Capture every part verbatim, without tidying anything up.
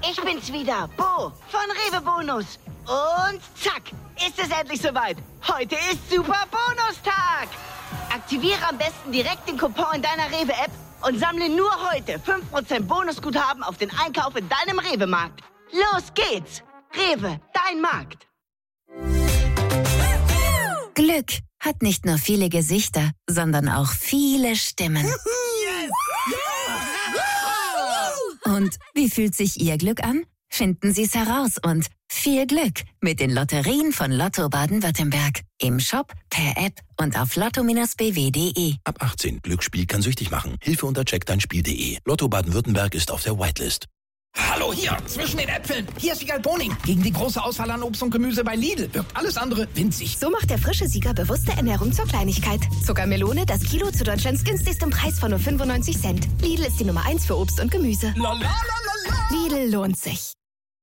ich bin's wieder, Bo von Rewe Bonus. Und zack, ist es endlich soweit. Heute ist Super Bonustag. Aktiviere am besten direkt den Coupon in deiner Rewe-App und sammle nur heute fünf Prozent Bonusguthaben auf den Einkauf in deinem Rewe-Markt. Los geht's. Rewe, dein Markt. Glück hat nicht nur viele Gesichter, sondern auch viele Stimmen. Und wie fühlt sich Ihr Glück an? Finden Sie es heraus und viel Glück mit den Lotterien von Lotto Baden-Württemberg. Im Shop, per App und auf lotto Bindestrich b w punkt d e. Ab achtzehn. Glücksspiel kann süchtig machen. Hilfe unter check dein spiel punkt d e. Lotto Baden-Württemberg ist auf der Whitelist. Hallo hier, zwischen den Äpfeln. Hier ist Siegerl Boning. Gegen die große Auswahl an Obst und Gemüse bei Lidl wirkt alles andere winzig. So macht der frische Sieger bewusste Ernährung zur Kleinigkeit. Zuckermelone, das Kilo zu Deutschlands günstigstem Preis von nur fünfundneunzig Cent. Lidl ist die Nummer eins für Obst und Gemüse. La, la, la, la, la. Lidl lohnt sich.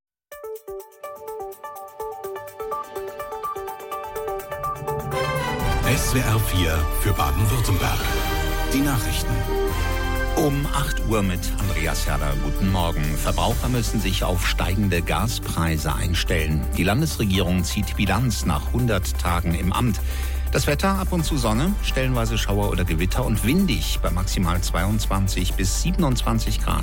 S W R vier für Baden-Württemberg. Die Nachrichten. Um acht Uhr mit Andreas Herder. Guten Morgen. Verbraucher müssen sich auf steigende Gaspreise einstellen. Die Landesregierung zieht Bilanz nach hundert Tagen im Amt. Das Wetter, ab und zu Sonne, stellenweise Schauer oder Gewitter und windig bei maximal zweiundzwanzig bis siebenundzwanzig Grad.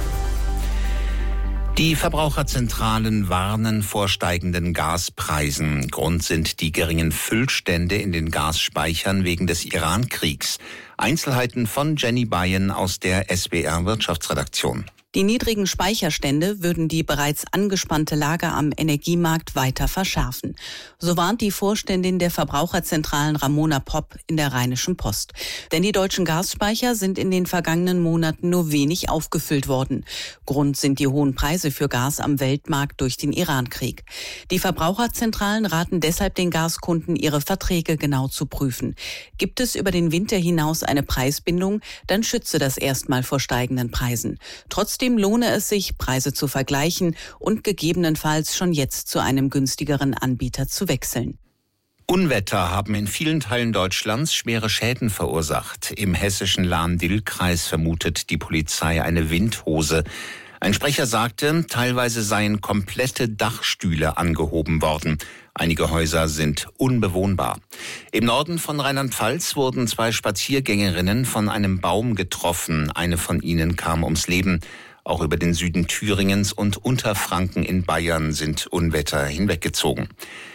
Die Verbraucherzentralen warnen vor steigenden Gaspreisen. Grund sind die geringen Füllstände in den Gasspeichern wegen des Iran-Kriegs. Einzelheiten von Jenny Bayen aus der S W R Wirtschaftsredaktion. Die niedrigen Speicherstände würden die bereits angespannte Lage am Energiemarkt weiter verschärfen. So warnt die Vorständin der Verbraucherzentralen Ramona Popp in der Rheinischen Post. Denn die deutschen Gasspeicher sind in den vergangenen Monaten nur wenig aufgefüllt worden. Grund sind die hohen Preise für Gas am Weltmarkt durch den Iran-Krieg. Die Verbraucherzentralen raten deshalb den Gaskunden, ihre Verträge genau zu prüfen. Gibt es über den Winter hinaus eine Preisbindung, dann schütze das erstmal vor steigenden Preisen. Trotzdem lohne es sich, Preise zu vergleichen und gegebenenfalls schon jetzt zu einem günstigeren Anbieter zu wechseln. Unwetter haben in vielen Teilen Deutschlands schwere Schäden verursacht. Im hessischen Lahn-Dill-Kreis vermutet die Polizei eine Windhose. Ein Sprecher sagte, teilweise seien komplette Dachstühle angehoben worden. Einige Häuser sind unbewohnbar. Im Norden von Rheinland-Pfalz wurden zwei Spaziergängerinnen von einem Baum getroffen. Eine von ihnen kam ums Leben. Auch über den Süden Thüringens und Unterfranken in Bayern sind Unwetter hinweggezogen.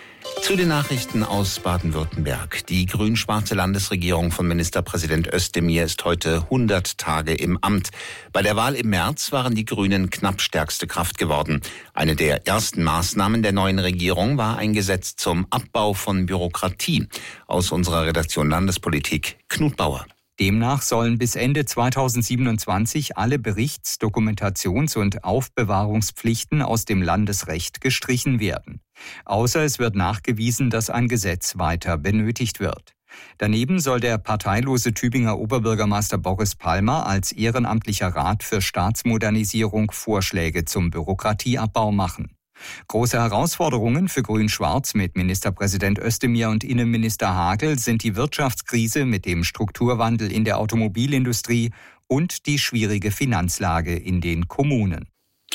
Zu den Nachrichten aus Baden-Württemberg. Die grün-schwarze Landesregierung von Ministerpräsident Özdemir ist heute hundert Tage im Amt. Bei der Wahl im März waren die Grünen knapp stärkste Kraft geworden. Eine der ersten Maßnahmen der neuen Regierung war ein Gesetz zum Abbau von Bürokratie. Aus unserer Redaktion Landespolitik, Knut Bauer. Demnach sollen bis Ende zweitausendsiebenundzwanzig alle Berichts-, Dokumentations- und Aufbewahrungspflichten aus dem Landesrecht gestrichen werden. Außer es wird nachgewiesen, dass ein Gesetz weiter benötigt wird. Daneben soll der parteilose Tübinger Oberbürgermeister Boris Palmer als ehrenamtlicher Rat für Staatsmodernisierung Vorschläge zum Bürokratieabbau machen. Große Herausforderungen für Grün-Schwarz mit Ministerpräsident Özdemir und Innenminister Hagel sind die Wirtschaftskrise mit dem Strukturwandel in der Automobilindustrie und die schwierige Finanzlage in den Kommunen.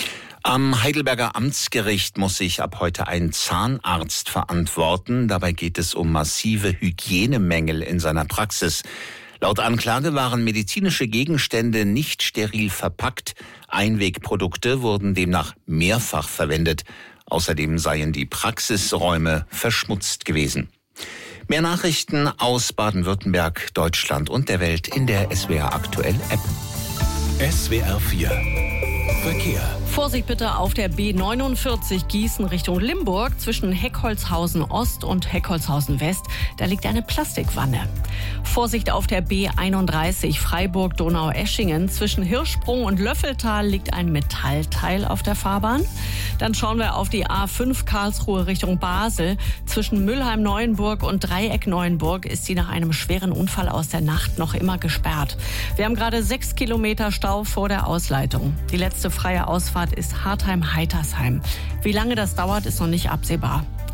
Am Heidelberger Amtsgericht muss sich ab heute ein Zahnarzt verantworten. Dabei geht es um massive Hygienemängel in seiner Praxis. Laut Anklage waren medizinische Gegenstände nicht steril verpackt. Einwegprodukte wurden demnach mehrfach verwendet. Außerdem seien die Praxisräume verschmutzt gewesen. Mehr Nachrichten aus Baden-Württemberg, Deutschland und der Welt in der S W R Aktuell App. S W R vier Verkehr. Vorsicht bitte auf der B neunundvierzig Gießen Richtung Limburg zwischen Heckholzhausen Ost und Heckholzhausen West. Da liegt eine Plastikwanne. Vorsicht auf der B einunddreißig Freiburg Donaueschingen zwischen Hirschsprung und Löffeltal liegt ein Metallteil auf der Fahrbahn. Dann schauen wir auf die A fünf Karlsruhe Richtung Basel. Zwischen Mülheim-Neuenburg und Dreieck-Neuenburg ist sie nach einem schweren Unfall aus der Nacht noch immer gesperrt. Wir haben gerade sechs Kilometer Stau vor der Ausleitung. Die letzte freie Ausfahrt ist Hartheim-Heitersheim. Wie lange das dauert, ist noch nicht absehbar.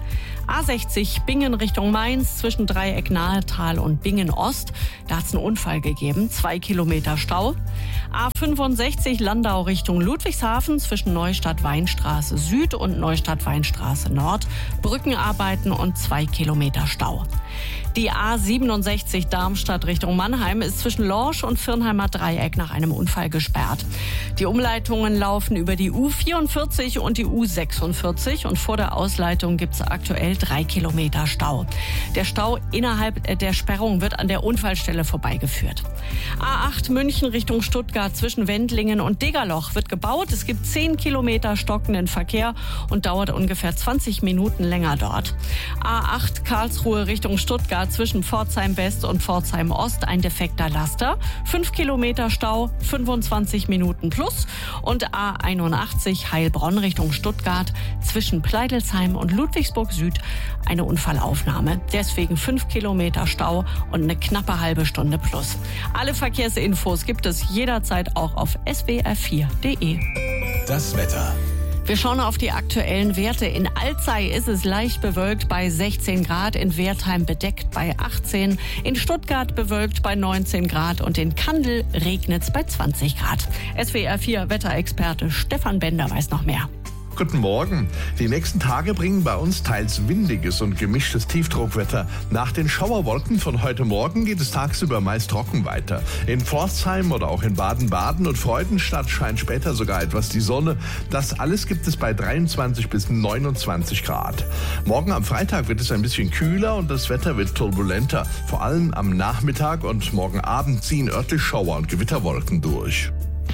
A sechzig Bingen Richtung Mainz zwischen Dreieck Nahetal und Bingen Ost. Da hat es einen Unfall gegeben, zwei Kilometer Stau. A fünfundsechzig Landau Richtung Ludwigshafen zwischen Neustadt-Weinstraße Süd und Neustadt-Weinstraße Nord. Brückenarbeiten und zwei Kilometer Stau. Die A siebenundsechzig Darmstadt Richtung Mannheim ist zwischen Lorsch und Firnheimer Dreieck nach einem Unfall gesperrt. Die Umleitungen laufen über die U vierundvierzig und die U sechsundvierzig und vor der Ausleitung gibt es aktuell drei Kilometer Stau. Der Stau innerhalb der Sperrung wird an der Unfallstelle vorbeigeführt. A acht München Richtung Stuttgart zwischen Wendlingen und Degerloch wird gebaut. Es gibt zehn Kilometer stockenden Verkehr und dauert ungefähr zwanzig Minuten länger dort. A acht Karlsruhe Richtung Stuttgart zwischen Pforzheim West und Pforzheim Ost ein defekter Laster. fünf Kilometer Stau, fünfundzwanzig Minuten plus. Und A einundachtzig Heilbronn Richtung Stuttgart zwischen Pleidelsheim und Ludwigsburg Süd eine Unfallaufnahme. Deswegen fünf Kilometer Stau und eine knappe halbe Stunde plus. Alle Verkehrsinfos gibt es jederzeit auch auf s w r vier punkt d e. Das Wetter. Wir schauen auf die aktuellen Werte. In Alzey ist es leicht bewölkt bei sechzehn Grad, in Wertheim bedeckt bei achtzehn, in Stuttgart bewölkt bei neunzehn Grad und in Kandel regnet es bei zwanzig Grad. S W R vier Wetterexperte Stefan Bender weiß noch mehr. Guten Morgen. Die nächsten Tage bringen bei uns teils windiges und gemischtes Tiefdruckwetter. Nach den Schauerwolken von heute Morgen geht es tagsüber meist trocken weiter. In Pforzheim oder auch in Baden-Baden und Freudenstadt scheint später sogar etwas die Sonne. Das alles gibt es bei dreiundzwanzig bis neunundzwanzig Grad. Morgen am Freitag wird es ein bisschen kühler und das Wetter wird turbulenter. Vor allem am Nachmittag und morgen Abend ziehen örtlich Schauer und Gewitterwolken durch.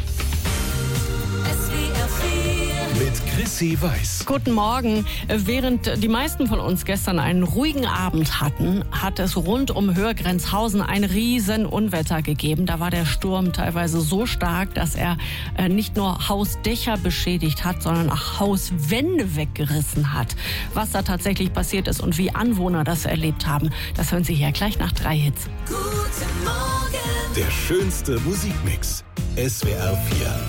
Mit Chrissy Weiß. Guten Morgen. Während die meisten von uns gestern einen ruhigen Abend hatten, hat es rund um Höhrgrenzhausen ein riesen Unwetter gegeben. Da war der Sturm teilweise so stark, dass er nicht nur Hausdächer beschädigt hat, sondern auch Hauswände weggerissen hat. Was da tatsächlich passiert ist und wie Anwohner das erlebt haben, das hören Sie hier gleich nach drei Hits. Guten Morgen. Der schönste Musikmix. S W R vier.